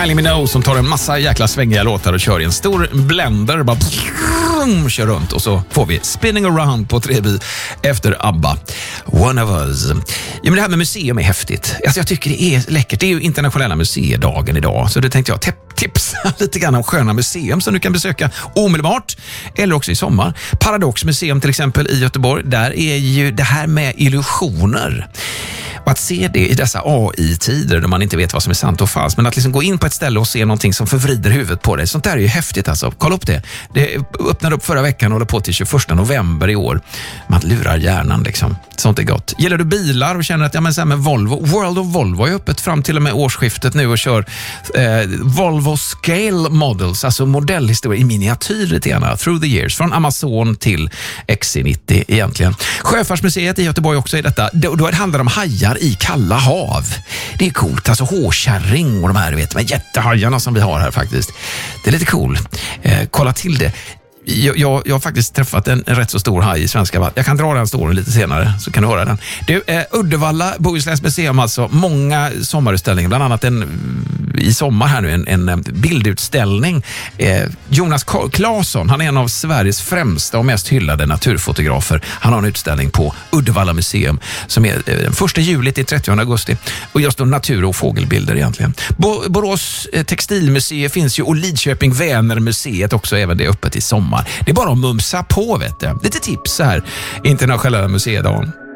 Kylie Minogue som tar en massa jäkla svängiga låtar och kör i en stor blender, bara kör runt, och så får vi Spinning Around på 3B efter ABBA. One of Us. Ja, men det här med museum är häftigt. Alltså jag tycker det är läckert. Det är ju internationella museidagen idag, så det tänkte jag tipsa lite grann om sköna museum som du kan besöka omedelbart eller också i sommar. Paradox museum till exempel i Göteborg, där är ju det här med illusioner. Och att se det i dessa AI-tider där man inte vet vad som är sant och falskt, men att liksom gå in på ett ställe och se någonting som förvrider huvudet på dig, sånt där är ju häftigt alltså. Kolla upp det. Det öppnade upp förra veckan och håller på till 21 november i år. Man lurar hjärnan liksom. Sånt är gott. Gillar du bilar och känner att, ja men så här med Volvo, World of Volvo är öppet fram till och med årsskiftet nu och kör Volvo Scale Models, alltså modellhistoria i miniatyr lite grann, through the years, från Amazon till XC90 egentligen. Sjöfartsmuseet i Göteborg också är detta. Då handlar det om hajar i kalla hav. Det är coolt, alltså hårkärring och de här, du vet, de här jättehajarna som vi har här faktiskt. Det är lite cool. Kolla till det. Jag har faktiskt träffat en rätt så stor haj i svenska vatten. Jag kan dra den storyn lite senare så kan du höra den. Uddevalla, Bohusläns museum, alltså många sommarutställningar, bland annat i sommar här nu en bildutställning. Jonas Claesson, han är en av Sveriges främsta och mest hyllade naturfotografer. Han har en utställning på Uddevalla museum som är 1 juli till 30 augusti och just då natur- och fågelbilder egentligen. Borås textilmuseum finns ju och Lidköping Vänermuseet också, även det är öppet i sommar. Det är bara att mumsa på, vet du. Lite tips här internationella museidagen.